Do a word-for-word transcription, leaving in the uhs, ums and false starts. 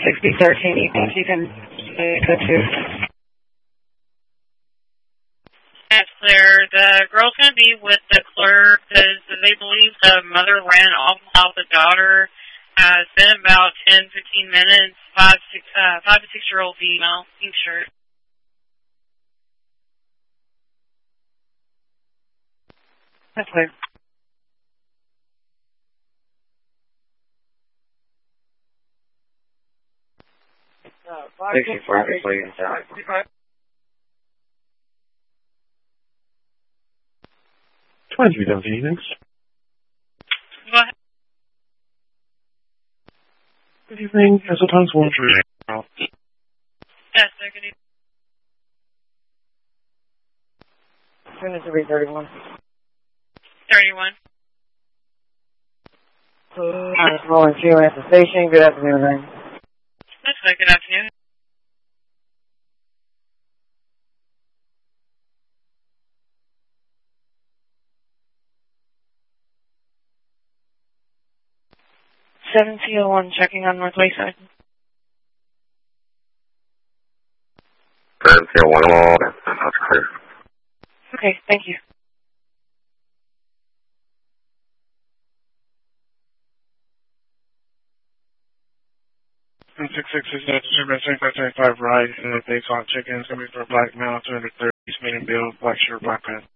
sixty thirteen, you think you can uh, go to? That's clear. The girl's going to be with the clerk because they believe the mother ran off without the daughter. Uh, it's been about ten, fifteen minutes. Five, six, uh, five to six-year-old female, pink shirt. That's clear. sixty-four, please. twenty-three thousand units. Go ahead. Good evening. Hazel Times one three. Yes, they're going to twenty-three thirty-one. thirty-one. I'm calling Q at the station. Good afternoon, man. That's good. Good afternoon. seventeen oh one, checking on North Wayside. seventeen oh one, that's clear. Okay, thank you. six six six seventy-five twenty-five right, and the base on chicken is going to be for a black male, two hundred thirty, medium bill, black shirt, black pants.